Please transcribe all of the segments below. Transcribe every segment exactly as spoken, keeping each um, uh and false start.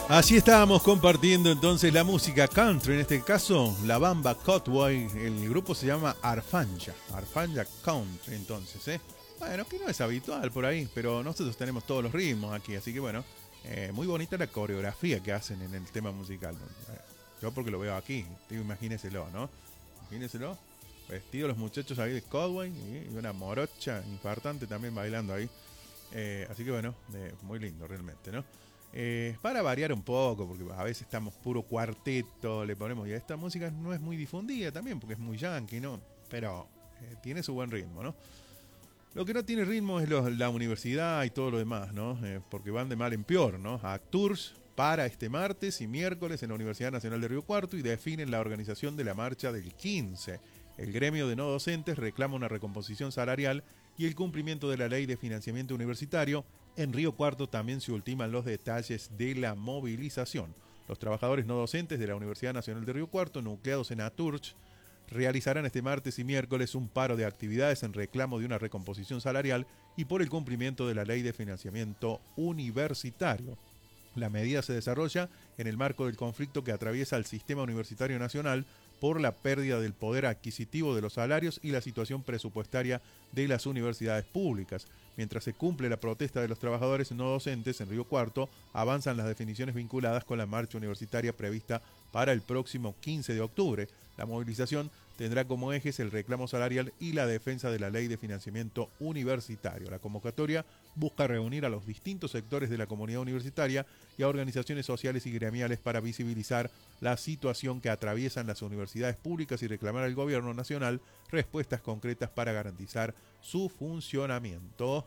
Así estábamos compartiendo entonces la música country, en este caso la bamba Cotway. El grupo se llama Arfanja, Arfanja Country entonces, ¿eh? Bueno, que no es habitual por ahí, pero nosotros tenemos todos los ritmos aquí, así que bueno, eh, muy bonita la coreografía que hacen en el tema musical. Yo porque lo veo aquí, imagíneselo, ¿no? Imagíneselo, vestidos los muchachos ahí de Cotway y una morocha infartante también bailando ahí. Eh, así que bueno, eh, muy lindo realmente, ¿no? Eh, para variar un poco, porque a veces estamos puro cuarteto, le ponemos, y esta música no es muy difundida también, porque es muy yankee, ¿no? Pero eh, tiene su buen ritmo, ¿no? Lo que no tiene ritmo es lo, la universidad y todo lo demás, ¿no? Eh, porque van de mal en peor, ¿no? Acturs para este martes y miércoles en la Universidad Nacional de Río Cuarto y definen la organización de la marcha del quince. El gremio de no docentes reclama una recomposición salarial y el cumplimiento de la ley de financiamiento universitario. En Río Cuarto también se ultiman los detalles de la movilización. Los trabajadores no docentes de la Universidad Nacional de Río Cuarto, nucleados en Aturch, realizarán este martes y miércoles un paro de actividades en reclamo de una recomposición salarial y por el cumplimiento de la ley de financiamiento universitario. La medida se desarrolla en el marco del conflicto que atraviesa el sistema universitario nacional por la pérdida del poder adquisitivo de los salarios y la situación presupuestaria de las universidades públicas. Mientras se cumple la protesta de los trabajadores no docentes en Río Cuarto, avanzan las definiciones vinculadas con la marcha universitaria prevista para el próximo quince de octubre. La movilización tendrá como ejes el reclamo salarial y la defensa de la ley de financiamiento universitario. La convocatoria busca reunir a los distintos sectores de la comunidad universitaria y a organizaciones sociales y gremiales para visibilizar la situación que atraviesan las universidades públicas y reclamar al gobierno nacional respuestas concretas para garantizar su funcionamiento.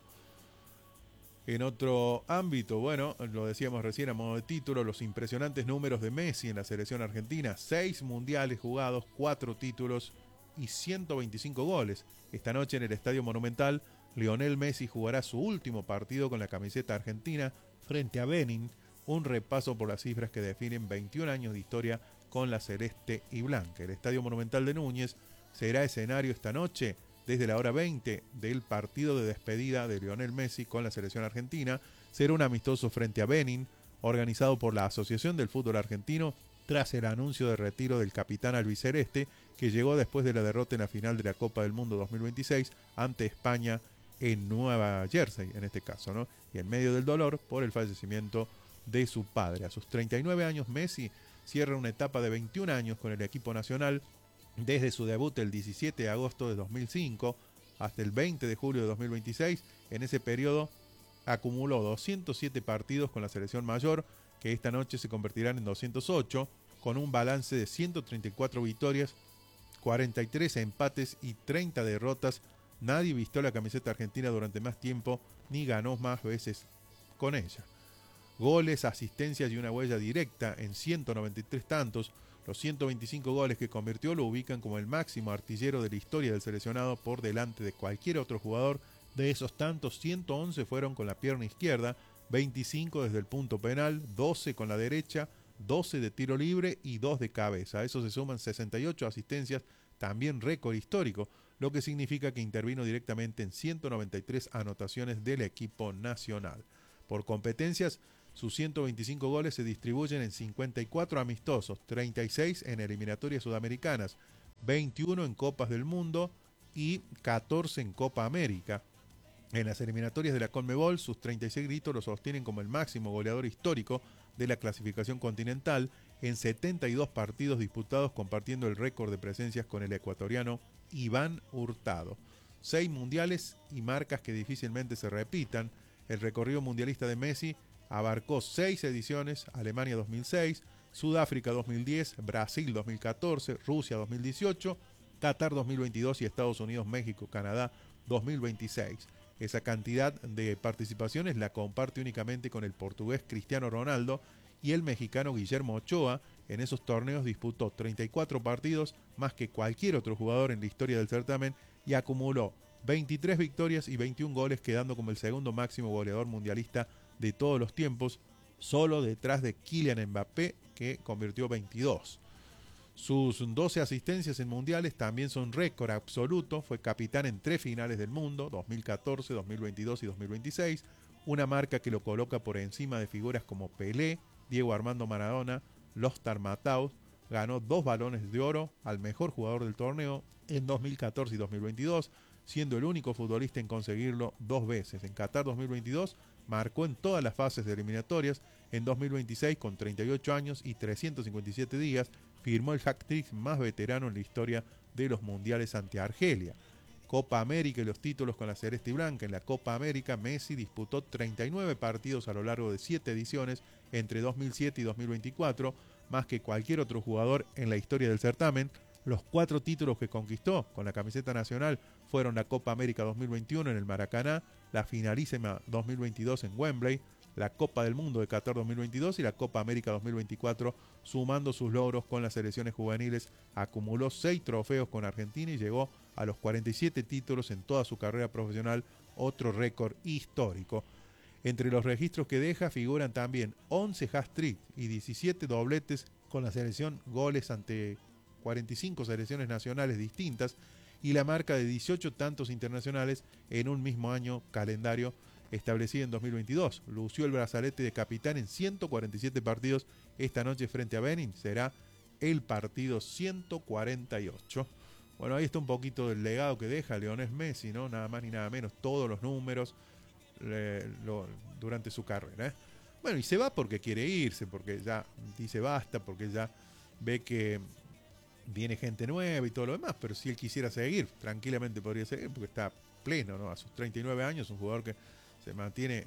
En otro ámbito, bueno, lo decíamos recién a modo de título, los impresionantes números de Messi en la selección argentina, seis mundiales jugados, cuatro títulos y ciento veinticinco goles. Esta noche en el Estadio Monumental, Lionel Messi jugará su último partido con la camiseta argentina frente a Benin, un repaso por las cifras que definen veintiún años de historia con la celeste y blanca. El Estadio Monumental de Núñez será escenario esta noche desde la hora veinte del partido de despedida de Lionel Messi con la selección argentina. Será un amistoso frente a Benin, organizado por la Asociación del Fútbol Argentino, tras el anuncio de retiro del capitán albiceleste, que llegó después de la derrota en la final de la Copa del Mundo dos mil veintiséis ante España en Nueva Jersey, en este caso, ¿no? Y en medio del dolor por el fallecimiento de su padre. A sus treinta y nueve años, Messi cierra una etapa de veintiún años con el equipo nacional. Desde su debut el diecisiete de agosto de dos mil cinco hasta el veinte de julio de dos mil veintiséis, en ese periodo acumuló doscientos siete partidos con la selección mayor, que esta noche se convertirán en doscientos ocho, con un balance de ciento treinta y cuatro victorias, cuarenta y tres empates y treinta derrotas. Nadie vistió la camiseta argentina durante más tiempo ni ganó más veces con ella. Goles, asistencias y una huella directa en ciento noventa y tres tantos. Los ciento veinticinco goles que convirtió lo ubican como el máximo artillero de la historia del seleccionado por delante de cualquier otro jugador. De esos tantos, ciento once fueron con la pierna izquierda, veinticinco desde el punto penal, doce con la derecha, doce de tiro libre y dos de cabeza. A eso se suman sesenta y ocho asistencias, también récord histórico, lo que significa que intervino directamente en ciento noventa y tres anotaciones del equipo nacional. Por competencias, sus ciento veinticinco goles se distribuyen en cincuenta y cuatro amistosos, treinta y seis en eliminatorias sudamericanas, veintiuno en Copas del Mundo y catorce en Copa América. En las eliminatorias de la Conmebol, sus treinta y seis gritos lo sostienen como el máximo goleador histórico de la clasificación continental en setenta y dos partidos disputados, compartiendo el récord de presencias con el ecuatoriano Iván Hurtado. Seis mundiales y marcas que difícilmente se repitan. El recorrido mundialista de Messi abarcó seis ediciones: Alemania dos mil seis, Sudáfrica dos mil diez, Brasil dos mil catorce, Rusia dos mil dieciocho, Qatar dos mil veintidós y Estados Unidos, México, Canadá dos mil veintiséis. Esa cantidad de participaciones la comparte únicamente con el portugués Cristiano Ronaldo, y el mexicano Guillermo Ochoa en esos torneos disputó treinta y cuatro partidos, más que cualquier otro jugador en la historia del certamen, y acumuló veintitrés victorias y veintiún goles, quedando como el segundo máximo goleador mundialista de todos los tiempos, solo detrás de Kylian Mbappé, que convirtió veintidós. Sus doce asistencias en mundiales también son récord absoluto. Fue capitán en tres finales del mundo, dos mil catorce, dos mil veintidós y dos mil veintiséis, una marca que lo coloca por encima de figuras como Pelé, Diego Armando Maradona, Lothar Matthaus, ganó dos balones de oro al mejor jugador del torneo en dos mil catorce y dos mil veintidós, siendo el único futbolista en conseguirlo dos veces. En Qatar dos mil veintidós marcó en todas las fases de eliminatorias. En dos mil veintiséis, con treinta y ocho años y trescientos cincuenta y siete días, firmó el hat-trick más veterano en la historia de los mundiales ante Argelia. Copa América y los títulos con la Celeste y Blanca. En la Copa América, Messi disputó treinta y nueve partidos a lo largo de siete ediciones entre dos mil siete y dos mil veinticuatro, más que cualquier otro jugador en la historia del certamen. Los cuatro títulos que conquistó con la camiseta nacional fueron la Copa América dos mil veintiuno en el Maracaná, la finalísima dos mil veintidós en Wembley, la Copa del Mundo de Qatar dos mil veintidós y la Copa América dos mil veinticuatro, sumando sus logros con las selecciones juveniles. Acumuló seis trofeos con Argentina y llegó a los cuarenta y siete títulos en toda su carrera profesional, otro récord histórico. Entre los registros que deja figuran también once hat-trick y diecisiete dobletes con la selección, goles ante cuarenta y cinco selecciones nacionales distintas y la marca de dieciocho tantos internacionales en un mismo año calendario establecida en dos mil veintidós. Lució el brazalete de capitán en ciento cuarenta y siete partidos. Esta noche frente a Benin será el partido ciento cuarenta y ocho. Bueno, ahí está un poquito del legado que deja Lionel Messi, ¿no? Nada más ni nada menos, todos los números le, lo, durante su carrera, ¿eh? Bueno, y se va porque quiere irse, porque ya dice basta, porque ya ve que viene gente nueva y todo lo demás, pero si él quisiera seguir, tranquilamente podría seguir, porque está pleno, ¿no? A sus treinta y nueve años, un jugador que se mantiene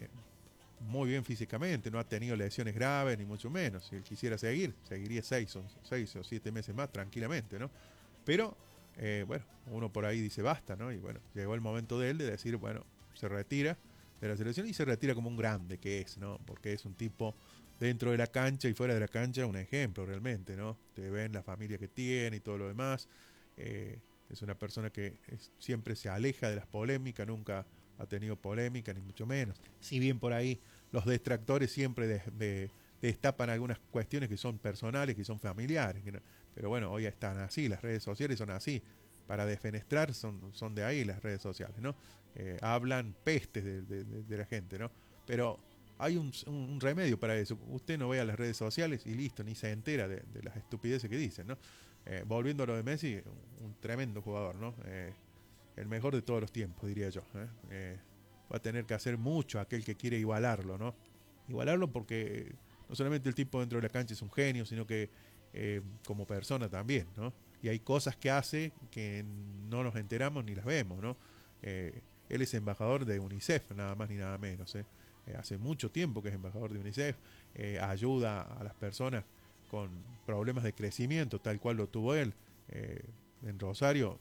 muy bien físicamente, no ha tenido lesiones graves, ni mucho menos. Si él quisiera seguir, seguiría seis o, seis o siete meses más tranquilamente, ¿no? Pero, eh, bueno, uno por ahí dice basta, ¿no? Y bueno, llegó el momento de él de decir, bueno, se retira de la selección y se retira como un grande que es, ¿no? Porque es un tipo dentro de la cancha y fuera de la cancha un ejemplo realmente, ¿no? Te ven la familia que tiene y todo lo demás. Eh, es una persona que es, siempre se aleja de las polémicas, nunca ha tenido polémica, ni mucho menos. Si bien por ahí los detractores siempre de, de, destapan algunas cuestiones que son personales, que son familiares. Que no, pero bueno, hoy están así, las redes sociales son así. Para defenestrar son, son de ahí las redes sociales, ¿no? Eh, hablan pestes de, de, de, de la gente, ¿no? Pero hay un, un remedio para eso. Usted no vea las redes sociales y listo, ni se entera de, de las estupideces que dicen, ¿no? Eh, volviendo a lo de Messi, un, un tremendo jugador, ¿no? Eh, el mejor de todos los tiempos, diría yo, ¿eh? Eh, va a tener que hacer mucho aquel que quiere igualarlo, ¿no? Igualarlo porque no solamente el tipo dentro de la cancha es un genio, sino que eh, como persona también, ¿no? Y hay cosas que hace que no nos enteramos ni las vemos, ¿no? Eh, él es embajador de UNICEF, nada más ni nada menos, ¿eh? Eh, hace mucho tiempo que es embajador de UNICEF, eh, ayuda a las personas con problemas de crecimiento, tal cual lo tuvo él. Eh, en Rosario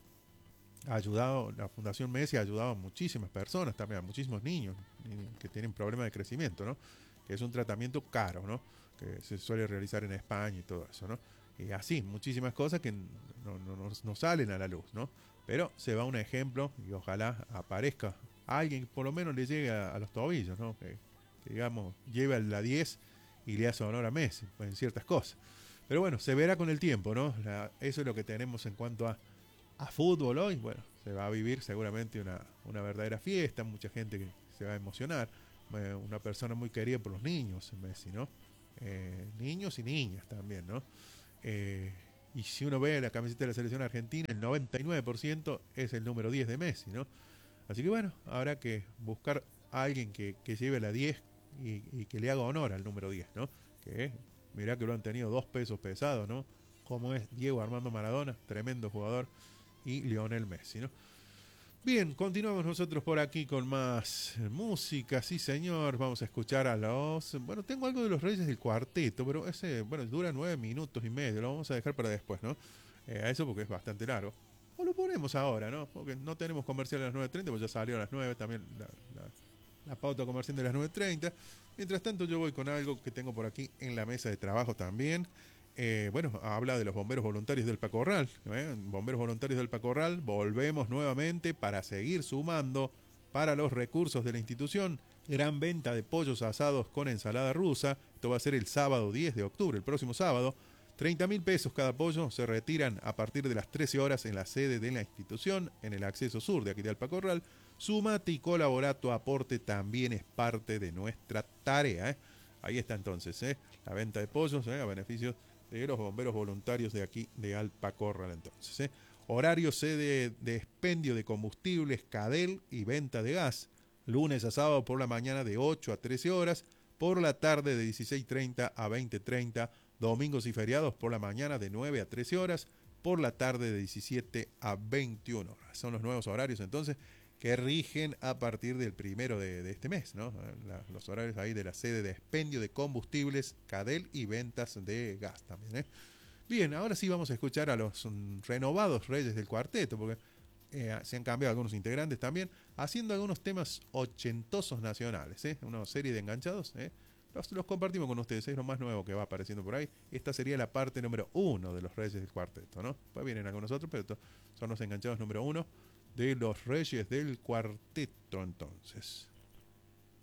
ha ayudado, la Fundación Messi ha ayudado a muchísimas personas, también a muchísimos niños que tienen problemas de crecimiento, ¿no? Que es un tratamiento caro, ¿no? Que se suele realizar en España y todo eso, ¿no? Y así, muchísimas cosas que no, no, no, no salen a la luz, ¿no? Pero se va un ejemplo y ojalá aparezca alguien que por lo menos le llegue a, a los tobillos, ¿no? Que, que digamos, lleve a la diez y le hace honor a Messi pues, en ciertas cosas. Pero bueno, se verá con el tiempo, ¿no? La, eso es lo que tenemos en cuanto a, a fútbol hoy. Bueno, se va a vivir seguramente una, una verdadera fiesta, mucha gente que se va a emocionar. Eh, una persona muy querida por los niños, Messi, ¿no? Eh, niños y niñas también, ¿no? Eh, y si uno ve la camiseta de la selección argentina, el noventa y nueve por ciento es el número diez de Messi, ¿no? Así que bueno, habrá que buscar a alguien que, que lleve la diez y, y que le haga honor al número diez, ¿no? Que mirá que lo han tenido dos pesos pesados, ¿no? Como es Diego Armando Maradona, tremendo jugador, y Lionel Messi, ¿no? Bien, continuamos nosotros por aquí con más música, sí señor, vamos a escuchar a los... Bueno, tengo algo de los Reyes del Cuarteto, pero ese, bueno, dura nueve minutos y medio, lo vamos a dejar para después, ¿no? Eh, a eso porque es bastante largo. O lo ponemos ahora, ¿no? Porque no tenemos comercial a las nueve treinta, pues ya salió a las nueve también la, la, la pauta comercial de las nueve treinta. Mientras tanto yo voy con algo que tengo por aquí en la mesa de trabajo también. Eh, bueno, habla de los bomberos voluntarios del Pacorral, ¿eh? Bomberos voluntarios del Pacorral, volvemos nuevamente para seguir sumando para los recursos de la institución. Gran venta de pollos asados con ensalada rusa. Esto va a ser el sábado diez de octubre, el próximo sábado. treinta mil pesos cada pollo se retiran a partir de las trece horas en la sede de la institución, en el acceso sur de aquí de Alpacorral. Sumate y colabora, tu aporte también es parte de nuestra tarea, ¿eh? Ahí está entonces, ¿eh? La venta de pollos, ¿eh? A beneficio de los bomberos voluntarios de aquí de Alpacorral entonces, ¿eh? Horario sede de expendio de combustibles, Cadel y venta de gas. Lunes a sábado por la mañana de ocho a trece horas, por la tarde de dieciséis treinta a veinte treinta, domingos y feriados por la mañana de nueve a trece horas, por la tarde de diecisiete a veintiuna horas. Son los nuevos horarios entonces que rigen a partir del primero de, de este mes, ¿no? La, los horarios ahí de la sede de expendio de combustibles, Cadel y ventas de gas también, ¿eh? Bien, ahora sí vamos a escuchar a los um, renovados Reyes del Cuarteto, porque eh, se han cambiado algunos integrantes también, haciendo algunos temas ochentosos nacionales, ¿eh? Una serie de enganchados, ¿eh? Los, los compartimos con ustedes, es lo más nuevo que va apareciendo por ahí. Esta sería la parte número uno de los Reyes del Cuarteto, ¿no? Pues vienen algunos otros, pero estos son los enganchados número uno de los Reyes del Cuarteto entonces.